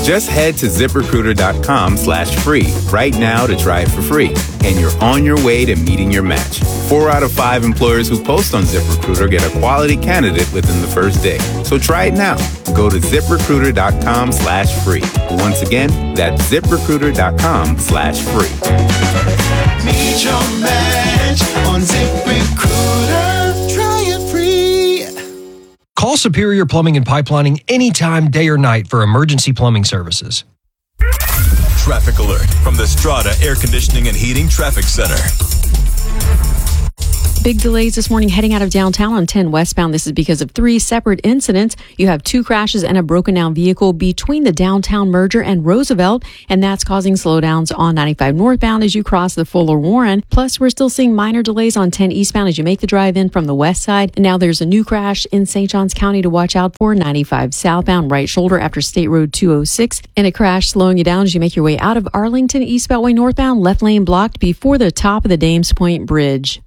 Just head to ZipRecruiter.com/free right now to try it for free. And you're on your way to meeting your match. 4 out of 5 employers who post on ZipRecruiter get a quality candidate within the first day. So try it now. Go to ZipRecruiter.com/free. Once again, that's ZipRecruiter.com/free. Meet your match on ZipRecruiter. Try it free. Call Superior Plumbing and Pipelining anytime, day or night for emergency plumbing services. Traffic alert from the Strata Air Conditioning and Heating Traffic Center. Big delays this morning heading out of downtown on 10 westbound. This is because of 3 separate incidents. You have 2 crashes and a broken down vehicle between the downtown merger and Roosevelt, and that's causing slowdowns on 95 northbound as you cross the Fuller Warren. Plus, we're still seeing minor delays on 10 eastbound as you make the drive in from the west side. And now there's a new crash in St. Johns County to watch out for. 95 southbound right shoulder after State Road 206, and a crash slowing you down as you make your way out of Arlington East Beltway northbound. Left lane blocked before the top of the Dames Point Bridge.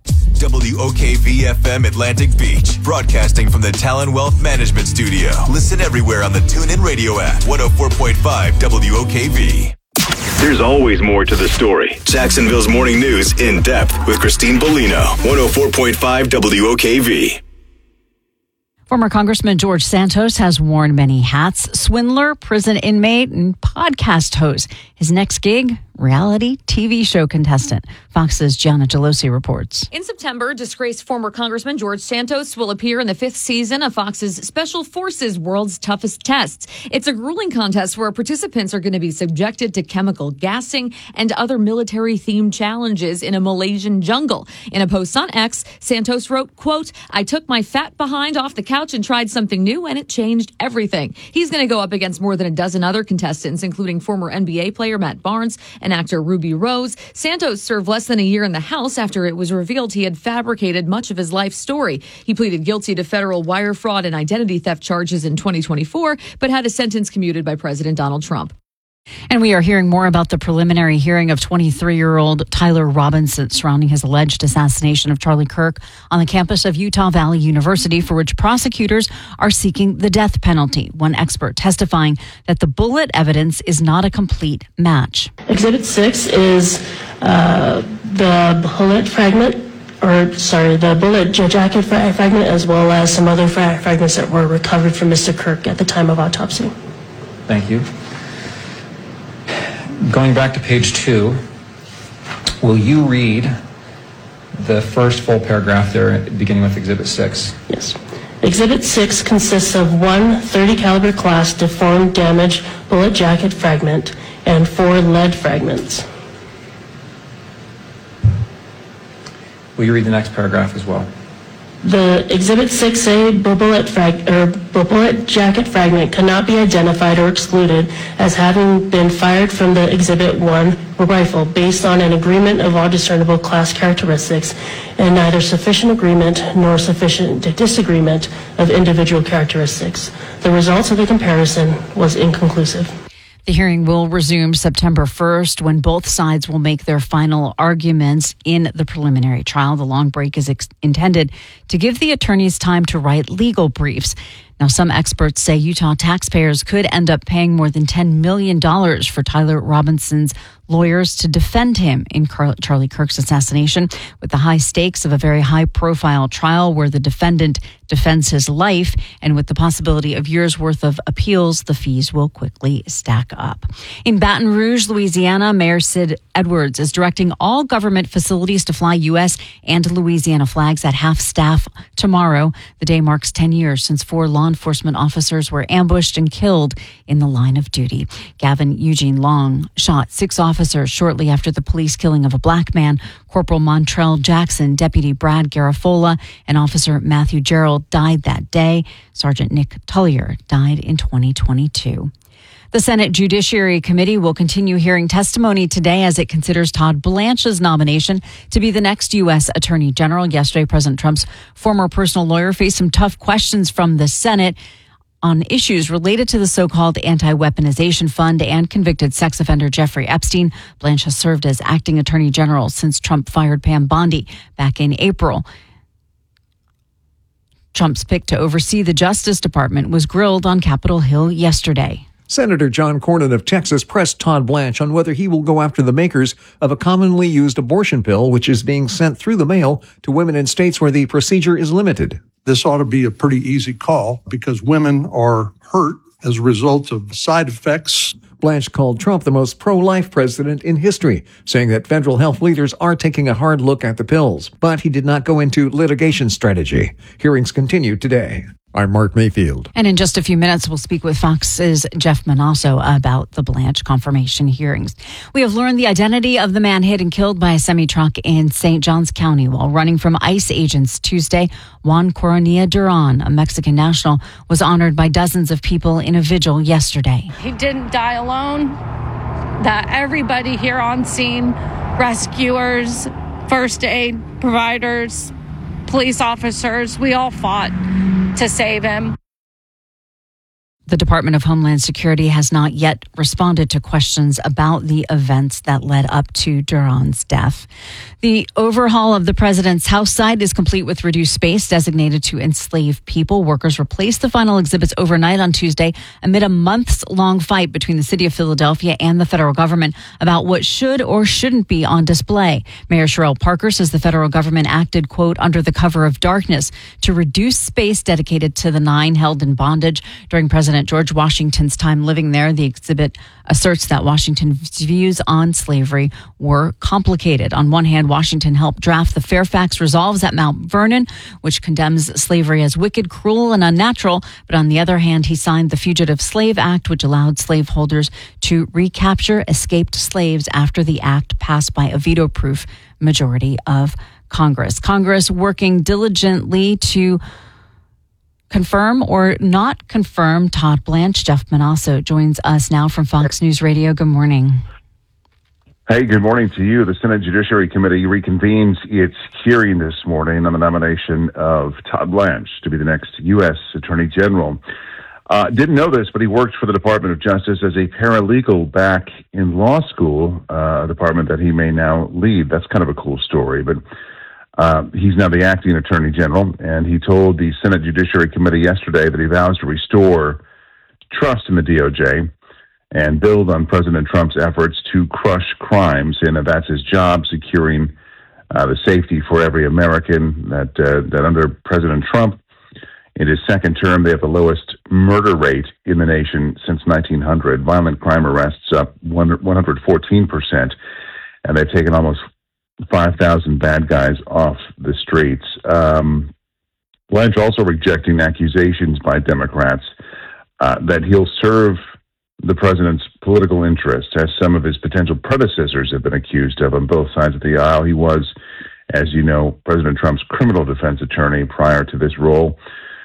WOKV-FM Atlantic Beach, broadcasting from the Talon Wealth Management Studio. Listen everywhere on the TuneIn Radio app. 104.5 WOKV. There's always more to the story. Jacksonville's Morning News in depth with Christine Bellino. 104.5 WOKV. Former Congressman George Santos has worn many hats: swindler, prison inmate, and podcast host. His next gig, reality TV show contestant. Fox's Gianna Gelosi reports. In September, disgraced former Congressman George Santos will appear in the 5th season of Fox's Special Forces World's Toughest Tests. It's a grueling contest where participants are going to be subjected to chemical gassing and other military-themed challenges in a Malaysian jungle. In a post on X, Santos wrote, quote, "I took my fat behind off the couch and tried something new, and it changed everything." He's going to go up against more than a dozen other contestants, including former NBA player Matt Barnes and actor Ruby Rose. Santos served less than a year in the House after it was revealed he had fabricated much of his life story. He pleaded guilty to federal wire fraud and identity theft charges in 2024, but had a sentence commuted by President Donald Trump. And we are hearing more about the preliminary hearing of 23-year-old Tyler Robinson surrounding his alleged assassination of Charlie Kirk on the campus of Utah Valley University, for which prosecutors are seeking the death penalty. One expert testifying that the bullet evidence is not a complete match. Exhibit 6 is the bullet fragment, the bullet jacket fragment, as well as some other fragments that were recovered from Mr. Kirk at the time of autopsy. Thank you. Going back to page 2, will you read the first full paragraph there, beginning with Exhibit 6? Yes. Exhibit 6 consists of one .30 caliber class deformed damaged bullet jacket fragment and 4 lead fragments. Will you read the next paragraph as well? The Exhibit 6A bullet jacket fragment cannot be identified or excluded as having been fired from the Exhibit 1 rifle based on an agreement of all discernible class characteristics and neither sufficient agreement nor sufficient disagreement of individual characteristics. The results of the comparison was inconclusive. The hearing will resume September 1st when both sides will make their final arguments in the preliminary trial. The long break is intended to give the attorneys time to write legal briefs. Now, some experts say Utah taxpayers could end up paying more than $10 million for Tyler Robinson's lawyers to defend him in Charlie Kirk's assassination, with the high stakes of a very high-profile trial where the defendant defends his life, and with the possibility of years' worth of appeals, the fees will quickly stack up. In Baton Rouge, Louisiana, Mayor Sid Edwards is directing all government facilities to fly U.S. and Louisiana flags at half-staff tomorrow. The day marks 10 years since 4 law enforcement officers were ambushed and killed in the line of duty. Gavin Eugene Long shot 6 officers shortly after the police killing of a black man. Corporal Montrell Jackson, Deputy Brad Garafola, and Officer Matthew Gerald died that day. Sergeant Nick Tullier died in 2022. The Senate Judiciary Committee will continue hearing testimony today as it considers Todd Blanche's nomination to be the next U.S. Attorney General. Yesterday, President Trump's former personal lawyer faced some tough questions from the Senate on issues related to the so-called anti-weaponization fund and convicted sex offender Jeffrey Epstein. Blanche has served as acting attorney general since Trump fired Pam Bondi back in April. Trump's pick to oversee the Justice Department was grilled on Capitol Hill yesterday. Senator John Cornyn of Texas pressed Todd Blanche on whether he will go after the makers of a commonly used abortion pill, which is being sent through the mail to women in states where the procedure is limited. This ought to be a pretty easy call because women are hurt as a result of side effects. Blanche called Trump the most pro-life president in history, saying that federal health leaders are taking a hard look at the pills. But he did not go into litigation strategy. Hearings continue today. I'm Mark Mayfield. And in just a few minutes, we'll speak with Fox's Jeff Manasso about the Blanche confirmation hearings. We have learned the identity of the man hit and killed by a semi-truck in St. Johns County while running from ICE agents Tuesday. Juan Coronilla Duran, a Mexican national, was honored by dozens of people in a vigil yesterday. He didn't die alone. That everybody here on scene, rescuers, first aid providers, police officers, we all fought to save him. The Department of Homeland Security has not yet responded to questions about the events that led up to Duran's death. The overhaul of the president's house site is complete with reduced space designated to enslave people. Workers replaced the final exhibits overnight on Tuesday amid a months-long fight between the city of Philadelphia and the federal government about what should or shouldn't be on display. Mayor Sherrell Parker says the federal government acted, quote, under the cover of darkness to reduce space dedicated to the 9 held in bondage during President George Washington's time living there. The exhibit asserts that Washington's views on slavery were complicated. On one hand, Washington helped draft the Fairfax Resolves at Mount Vernon, which condemns slavery as wicked, cruel, and unnatural. But on the other hand, he signed the Fugitive Slave Act, which allowed slaveholders to recapture escaped slaves after the act passed by a veto-proof majority of Congress. Congress working diligently to confirm or not confirm Todd Blanche. Jeff Manasso joins us now from Fox News Radio. Good morning. Hey, good morning to you. The Senate Judiciary Committee reconvenes its hearing this morning on the nomination of Todd Blanche to be the next U.S. Attorney General. Didn't know this, but he worked for the Department of Justice as a paralegal back in law school, a department that he may now lead. That's kind of a cool story, but he's now the acting Attorney General, and he told the Senate Judiciary Committee yesterday that he vows to restore trust in the DOJ and build on President Trump's efforts to crush crimes, and that's his job, securing the safety for every American, that under President Trump, in his second term, they have the lowest murder rate in the nation since 1900. Violent crime arrests up 114%, and they've taken almost 5,000 bad guys off the streets. Blanche also rejecting accusations by Democrats that he'll serve the president's political interests, as some of his potential predecessors have been accused of on both sides of the aisle. He was, as you know, President Trump's criminal defense attorney prior to this role.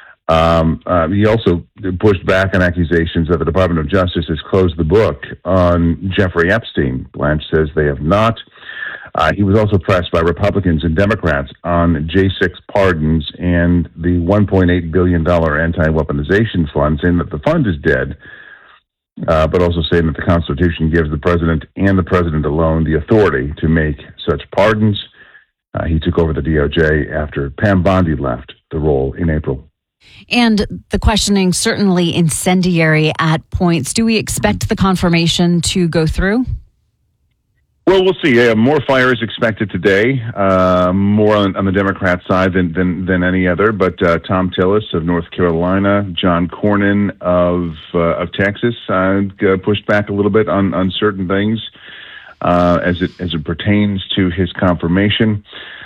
He also pushed back on accusations that the Department of Justice has closed the book on Jeffrey Epstein. Blanche says they have not. He was also pressed by Republicans and Democrats on J6 pardons and the $1.8 billion anti-weaponization fund, saying that the fund is dead, but also saying that the Constitution gives the president and the president alone the authority to make such pardons. He took over the DOJ after Pam Bondi left the role in April. And the questioning certainly incendiary at points. Do we expect the confirmation to go through? Well, we'll see. More fire is expected today, more on the Democrat side than any other. But Tom Tillis of North Carolina, John Cornyn of Texas pushed back a little bit on certain things as it pertains to his confirmation.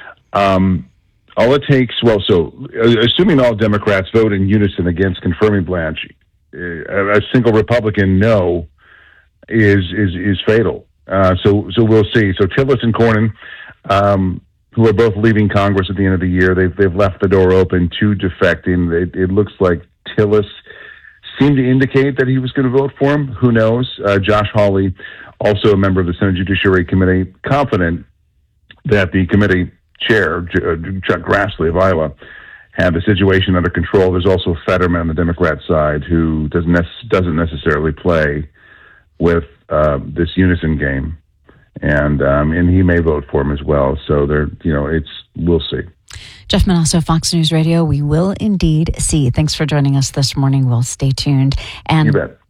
All it takes, assuming all Democrats vote in unison against confirming Blanche, a single Republican no is fatal. So we'll see. So Tillis and Cornyn, who are both leaving Congress at the end of the year, they've left the door open to defecting. It looks like Tillis seemed to indicate that he was going to vote for him. Who knows? Josh Hawley, also a member of the Senate Judiciary Committee, confident that the committee chair, Chuck Grassley of Iowa, had the situation under control. There's also Fetterman on the Democrat side, who doesn't necessarily play with this unison game, and he may vote for him as well. So we'll see. Jeff Manasso, Fox News Radio. We will indeed see. Thanks for joining us this morning. We'll stay tuned. And you bet.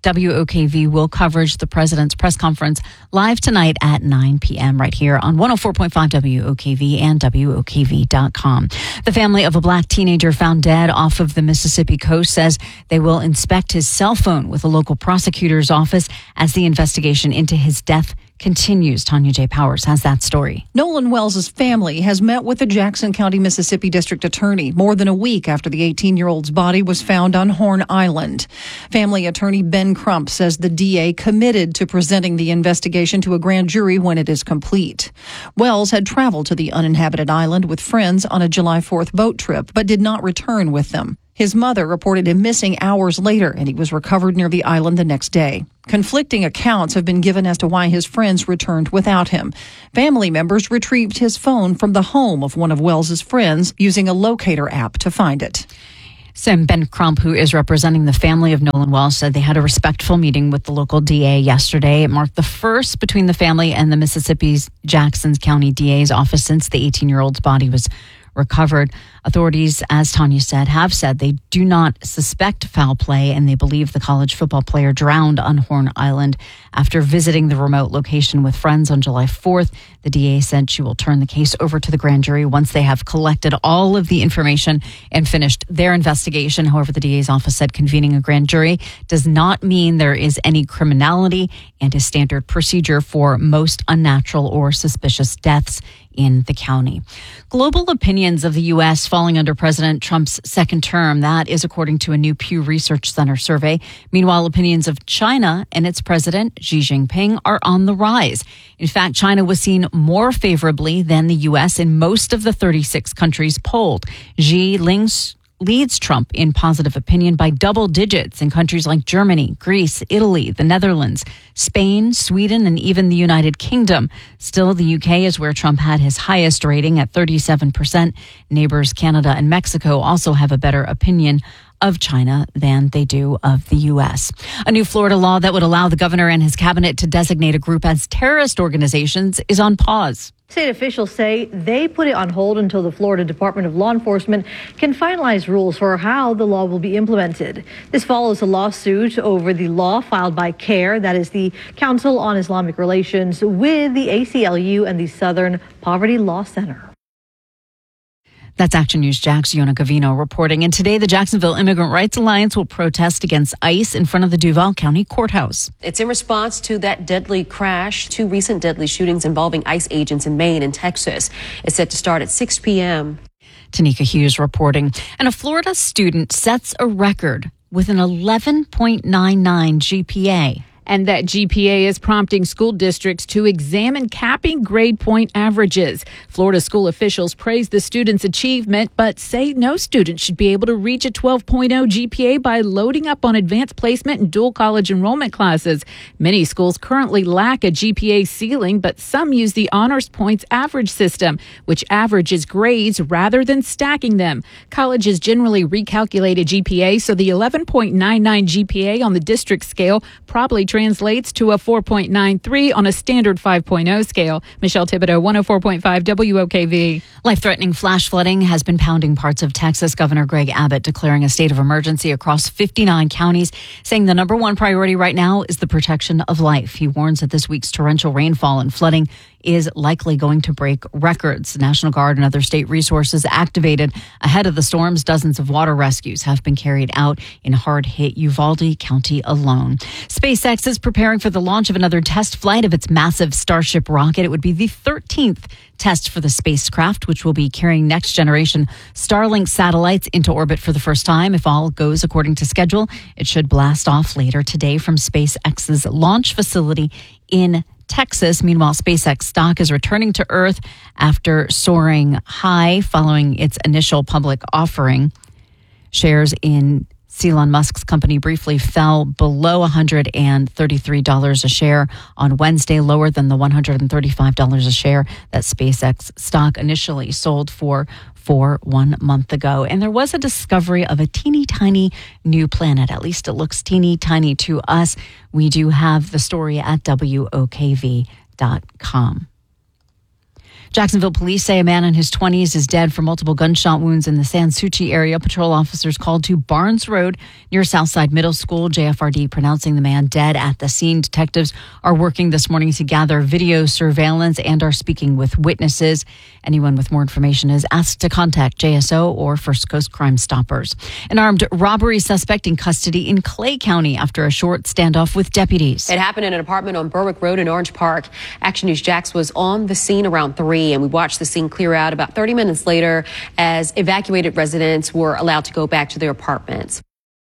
WOKV will coverage the president's press conference live tonight at 9 p.m. right here on 104.5 WOKV and WOKV.com. The family of a black teenager found dead off of the Mississippi coast says they will inspect his cell phone with a local prosecutor's office as the investigation into his death continues. Tanya J. Powers has that story. Nolan Wells' family has met with the Jackson County, Mississippi District Attorney more than a week after the 18-year-old's body was found on Horn Island. Family attorney Ben Crump says the DA committed to presenting the investigation to a grand jury when it is complete. Wells had traveled to the uninhabited island with friends on a July 4th boat trip, but did not return with them. His mother reported him missing hours later, and he was recovered near the island the next day. Conflicting accounts have been given as to why his friends returned without him. Family members retrieved his phone from the home of one of Wells's friends using a locator app to find it. Sam Ben Crump, who is representing the family of Nolan Wells, said they had a respectful meeting with the local DA yesterday. It marked the first between the family and the Mississippi's Jackson County DA's office since the 18-year-old's body was recovered. Authorities, as Tanya said, have said they do not suspect foul play, and they believe the college football player drowned on Horn Island after visiting the remote location with friends on July 4th. The DA said she will turn the case over to the grand jury once they have collected all of the information and finished their investigation. However, the DA's office said convening a grand jury does not mean there is any criminality and is standard procedure for most unnatural or suspicious deaths in the county. Global opinions of the U.S. falling under President Trump's second term. That is according to a new Pew Research Center survey. Meanwhile, opinions of China and its president, Xi Jinping, are on the rise. In fact, China was seen more favorably than the U.S. in most of the 36 countries polled. Xi leads Trump in positive opinion by double digits in countries like Germany, Greece, Italy, the Netherlands, Spain, Sweden, and even the United Kingdom. Still, the UK is where Trump had his highest rating at 37%. Neighbors Canada and Mexico also have a better opinion of China than they do of the U.S. A new Florida law that would allow the governor and his cabinet to designate a group as terrorist organizations is on pause. State officials say they put it on hold until the Florida Department of Law Enforcement can finalize rules for how the law will be implemented. This follows a lawsuit over the law filed by CAIR, that is the Council on Islamic Relations, with the ACLU and the Southern Poverty Law Center. That's Action News' Jack's Yona Gavino reporting. And today, the Jacksonville Immigrant Rights Alliance will protest against ICE in front of the Duval County Courthouse. It's in response to that deadly crash, 2 recent deadly shootings involving ICE agents in Maine and Texas. It's set to start at 6 p.m. Tanika Hughes reporting. And a Florida student sets a record with an 11.99 GPA. And that GPA is prompting school districts to examine capping grade point averages. Florida school officials praise the student's achievement, but say no student should be able to reach a 12.0 GPA by loading up on advanced placement and dual college enrollment classes. Many schools currently lack a GPA ceiling, but some use the honors points average system, which averages grades rather than stacking them. Colleges generally recalculate a GPA, so the 11.99 GPA on the district scale probably translates to a 4.93 on a standard 5.0 scale. Michelle Thibodeau, 104.5 WOKV. Life-threatening flash flooding has been pounding parts of Texas. Governor Greg Abbott declaring a state of emergency across 59 counties, saying the number one priority right now is the protection of life. He warns that this week's torrential rainfall and flooding is likely going to break records. The National Guard and other state resources activated ahead of the storms. Dozens of water rescues have been carried out in hard-hit Uvalde County alone. SpaceX is preparing for the launch of another test flight of its massive Starship rocket. It would be the 13th test for the spacecraft, which will be carrying next-generation Starlink satellites into orbit for the first time. If all goes according to schedule, it should blast off later today from SpaceX's launch facility in Texas. Meanwhile, SpaceX stock is returning to Earth after soaring high following its initial public offering. Shares in Elon Musk's company briefly fell below $133 a share on Wednesday, lower than the $135 a share that SpaceX stock initially sold for 1 month ago. And there was a discovery of a teeny tiny new planet. At least it looks teeny tiny to us. We do have the story at WOKV.com. Jacksonville police say a man in his 20s is dead from multiple gunshot wounds in the Sans Souci area. Patrol officers called to Barnes Road near Southside Middle School. JFRD pronouncing the man dead at the scene. Detectives are working this morning to gather video surveillance and are speaking with witnesses. Anyone with more information is asked to contact JSO or First Coast Crime Stoppers. An armed robbery suspect in custody in Clay County after a short standoff with deputies. It happened in an apartment on Berwick Road in Orange Park. Action News Jax was on the scene around 3, and we watched the scene clear out about 30 minutes later as evacuated residents were allowed to go back to their apartments.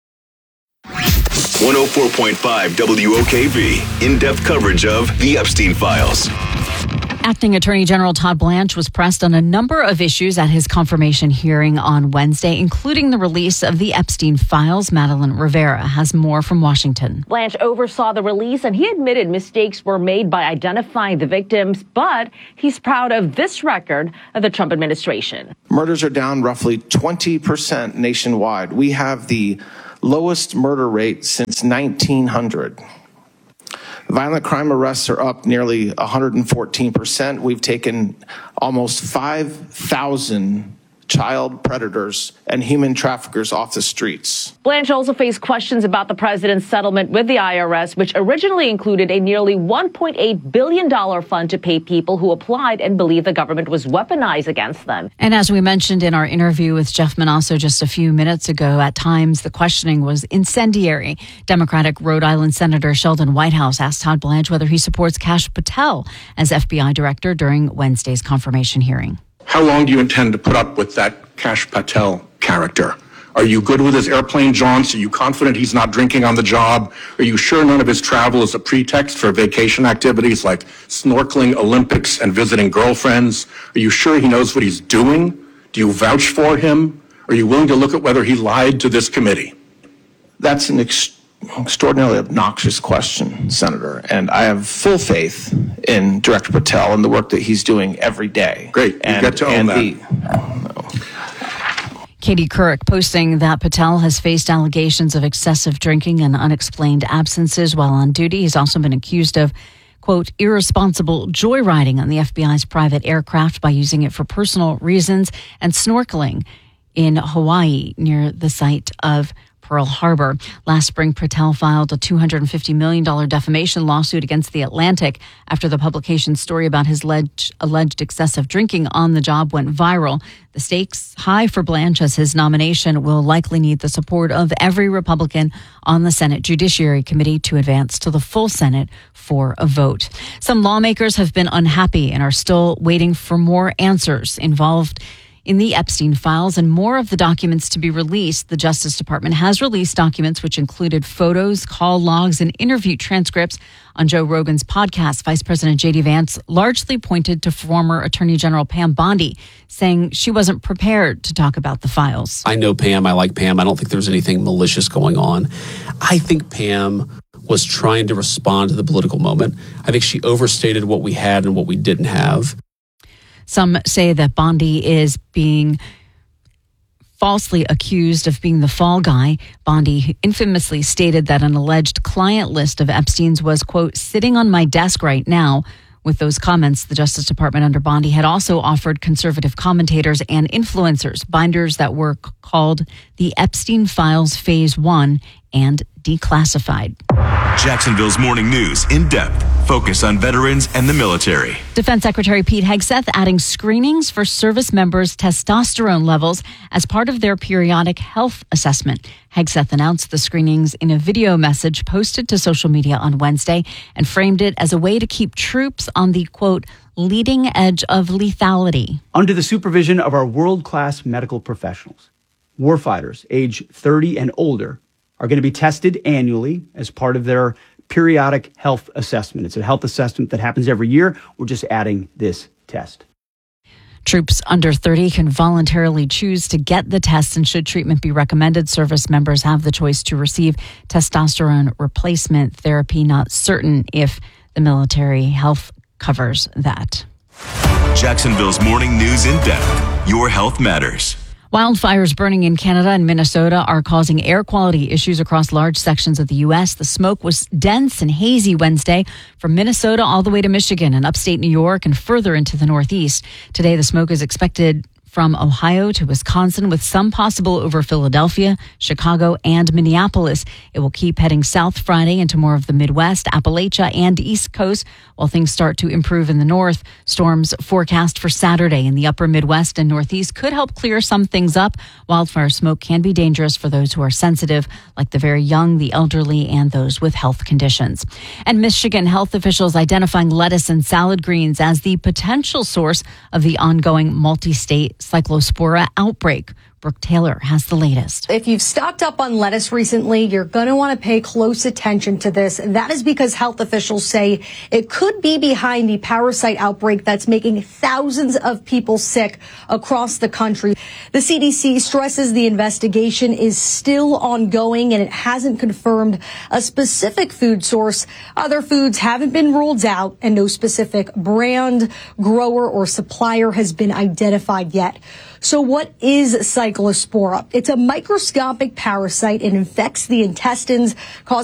104.5 WOKV. In-depth coverage of the Epstein Files. Acting Attorney General Todd Blanche was pressed on a number of issues at his confirmation hearing on Wednesday, including the release of the Epstein Files. Madeline Rivera has more from Washington. Blanche oversaw the release, and he admitted mistakes were made by identifying the victims, but he's proud of this record of the Trump administration. Murders are down roughly 20% nationwide. We have the lowest murder rate since 1900. Violent crime arrests are up nearly 114%. We've taken almost 5,000 child predators and human traffickers off the streets. Blanche also faced questions about the president's settlement with the IRS, which originally included a nearly $1.8 billion fund to pay people who applied and believed the government was weaponized against them. And as we mentioned in our interview with Jeff Manasso just a few minutes ago, at times the questioning was incendiary. Democratic Rhode Island Senator Sheldon Whitehouse asked Todd Blanche whether he supports Kash Patel as FBI director during Wednesday's confirmation hearing. How long do you intend to put up with that Kash Patel character? Are you good with his airplane jaunts? Are you confident he's not drinking on the job? Are you sure none of his travel is a pretext for vacation activities like snorkeling, Olympics, and visiting girlfriends? Are you sure he knows what he's doing? Do you vouch for him? Are you willing to look at whether he lied to this committee? That's an extraordinarily obnoxious question, Senator, and I have full faith in Director Patel and the work that he's doing every day. Great, you get to own that. Katie Couric posting that Patel has faced allegations of excessive drinking and unexplained absences while on duty. He's also been accused of, quote, irresponsible joyriding on the FBI's private aircraft by using it for personal reasons and snorkeling in Hawaii near the site of Pearl Harbor. Last spring, Patel filed a $250 million defamation lawsuit against The Atlantic after the publication's story about his alleged excessive drinking on the job went viral. The stakes high for Blanche, as his nomination will likely need the support of every Republican on the Senate Judiciary Committee to advance to the full Senate for a vote. Some lawmakers have been unhappy and are still waiting for more answers involved in the Epstein Files and more of the documents to be released. The Justice Department has released documents which included photos, call logs, and interview transcripts. On Joe Rogan's podcast, Vice President J.D. Vance largely pointed to former Attorney General Pam Bondi, saying she wasn't prepared to talk about the files. I know Pam. I like Pam. I don't think there's anything malicious going on. I think Pam was trying to respond to the political moment. I think she overstated what we had and what we didn't have. Some say that Bondi is being falsely accused of being the fall guy. Bondi infamously stated that an alleged client list of Epstein's was, quote, sitting on my desk right now. With those comments, the Justice Department under Bondi had also offered conservative commentators and influencers binders that were called the Epstein Files Phase 1 and declassified. Jacksonville's morning news in depth. Focus on veterans and the military. Defense Secretary Pete Hegseth adding screenings for service members' testosterone levels as part of their periodic health assessment. Hegseth announced the screenings in a video message posted to social media on Wednesday and framed it as a way to keep troops on the, quote, leading edge of lethality. Under the supervision of our world-class medical professionals, warfighters age 30 and older are going to be tested annually as part of their periodic health assessment. It's a health assessment that happens every year. We're just adding this test. Troops under 30 can voluntarily choose to get the test, and should treatment be recommended, service members have the choice to receive testosterone replacement therapy. Not certain if the military health covers that. Jacksonville's morning news in depth. Your health matters. Wildfires burning in Canada and Minnesota are causing air quality issues across large sections of the U.S. The smoke was dense and hazy Wednesday from Minnesota all the way to Michigan and upstate New York and further into the Northeast. Today, the smoke is expected from Ohio to Wisconsin with some possible over Philadelphia, Chicago, and Minneapolis. It will keep heading south Friday into more of the Midwest, Appalachia, and East Coast while things start to improve in the north. Storms forecast for Saturday in the upper Midwest and Northeast could help clear some things up. Wildfire smoke can be dangerous for those who are sensitive, like the very young, the elderly, and those with health conditions. And Michigan health officials identifying lettuce and salad greens as the potential source of the ongoing multi-state Cyclospora outbreak. Brooke Taylor has the latest. If you've stocked up on lettuce recently, you're going to want to pay close attention to this. And that is because health officials say it could be behind the parasite outbreak that's making thousands of people sick across the country. The CDC stresses the investigation is still ongoing and it hasn't confirmed a specific food source. Other foods haven't been ruled out and no specific brand, grower, or supplier has been identified yet. So what is Cyclospora? It's a microscopic parasite. It infects the intestines, causing